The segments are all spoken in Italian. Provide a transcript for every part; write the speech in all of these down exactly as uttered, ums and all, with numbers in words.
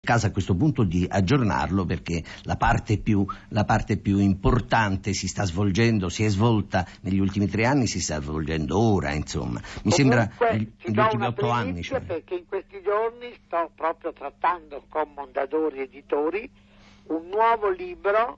caso a questo punto di aggiornarlo, perché la parte più la parte più importante si sta svolgendo, si è svolta negli ultimi tre anni, si sta svolgendo ora, insomma. Mi Comunque, sembra gli, gli ultimi otto anni. Cioè. Perché in questi giorni sto proprio trattando con Mondadori Editori un nuovo libro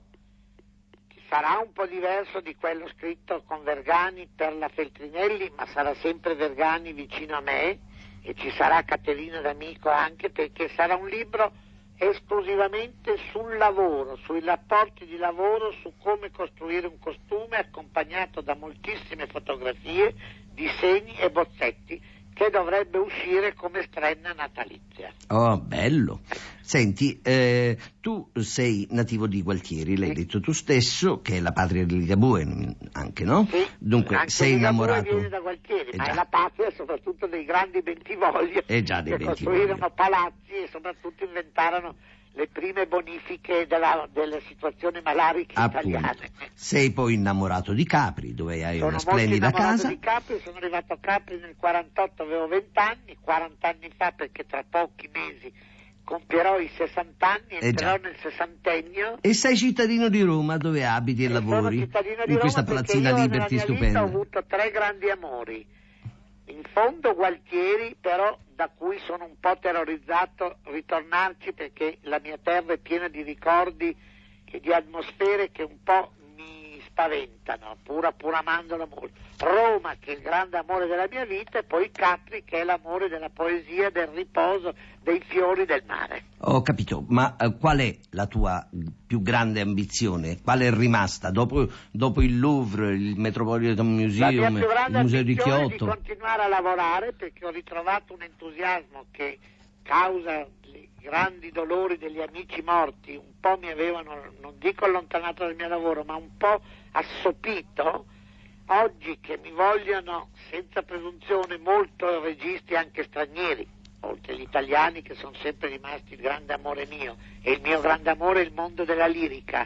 che sarà un po' diverso di quello scritto con Vergani per la Feltrinelli, ma sarà sempre Vergani vicino a me, e ci sarà Caterina D'Amico anche, perché sarà un libro esclusivamente sul lavoro, sui rapporti di lavoro, su come costruire un costume, accompagnato da moltissime fotografie, disegni e bozzetti, che dovrebbe uscire come strenna natalizia. Oh, bello. Senti, eh, tu sei nativo di Gualtieri, l'hai Sì. detto tu stesso, che è la patria di Ligabue anche, no? Sì, Dunque, anche sei Ligabue innamorato... viene da Gualtieri, Eh ma già. è la patria soprattutto dei grandi bentivogli, Eh già, dei che Bentivoglio. costruirono palazzi e soprattutto inventarono le prime bonifiche della, delle situazioni malariche Appunto. italiane. Sei poi innamorato di Capri, dove hai Sono una molto splendida innamorato casa. di Capri, sono arrivato a Capri nel quarantotto, avevo venti anni, quaranta anni fa, perché tra pochi mesi compierò i sessanta anni, Eh entrerò già. nel sessantennio. E sei cittadino di Roma, dove abiti e, E lavori? sono cittadino di in Roma questa perché palazzina io Liberty nella mia stupenda. vita ho avuto tre grandi amori. In fondo Gualtieri, però, da cui sono un po' terrorizzato ritornarci, perché la mia terra è piena di ricordi e di atmosfere che un po' mi spaventano, pur, pur amandola molto. Roma, che è il grande amore della mia vita, e poi Capri, che è l'amore della poesia, del riposo, dei fiori, del mare. Ho capito, ma eh, qual è la tua più grande ambizione? Qual è rimasta dopo, dopo il Louvre, il Metropolitan Museum, La mia più grande il Museo di ambizione è Kyoto? di continuare a lavorare, perché ho ritrovato un entusiasmo che, causa i grandi dolori degli amici morti, un po' mi avevano, non dico allontanato dal mio lavoro, ma un po' assopito. Oggi che mi vogliono, senza presunzione, molto registi anche stranieri, oltre agli italiani, che sono sempre rimasti il grande amore mio, e il mio grande amore è il mondo della lirica,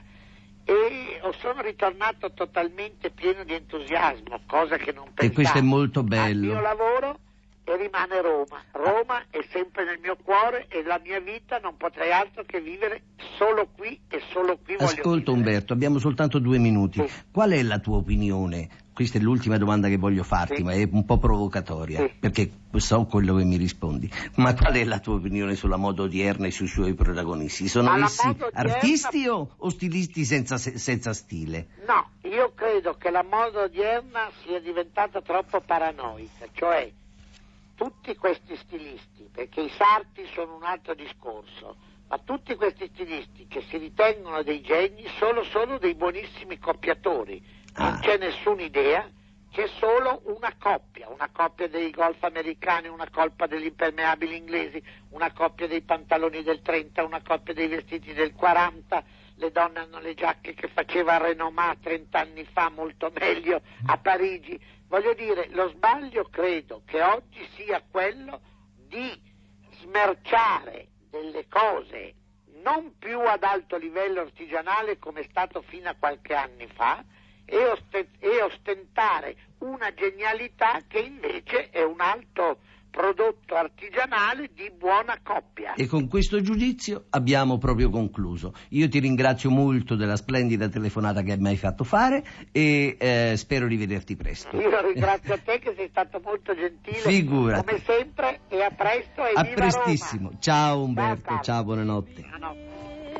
e sono ritornato totalmente pieno di entusiasmo, cosa che non pensavo. E questo è molto Al bello. mio lavoro, e rimane Roma. Roma è sempre nel mio cuore, e la mia vita non potrei altro che vivere solo qui, e solo qui voglio Ascolta vivere. Umberto, abbiamo soltanto due minuti. Sì. Qual è la tua opinione? Questa è l'ultima domanda che voglio farti, Sì. ma è un po' provocatoria, Sì. perché so quello che mi rispondi. Ma qual è la tua opinione sulla moda odierna e sui suoi protagonisti? Sono Ma la essi moda odierna- artisti o, o stilisti senza, senza stile? No, io credo che la moda odierna sia diventata troppo paranoica, cioè tutti questi stilisti, perché i sarti sono un altro discorso, ma tutti questi stilisti che si ritengono dei geni sono solo dei buonissimi coppiatori, non Ah. c'è nessuna idea, c'è solo una coppia, una coppia dei golf americani, una coppia degli impermeabili inglesi, una coppia dei pantaloni del trenta, una coppia dei vestiti del quaranta, le donne hanno le giacche che faceva Renomat trent'anni fa molto meglio a Parigi. Voglio dire, lo sbaglio credo che oggi sia quello di smerciare delle cose non più ad alto livello artigianale come è stato fino a qualche anni fa, e, ost- e ostentare una genialità che invece è un alto prodotto artigianale di buona coppia. E con questo giudizio abbiamo proprio concluso. Io ti ringrazio molto della splendida telefonata che mi hai fatto fare e eh, spero di vederti presto. Io ringrazio a te, che sei stato molto gentile, Figurati. come sempre, e a presto, e A viva prestissimo. Roma. Ciao Umberto, Carlo. ciao, buonanotte. Buonanotte.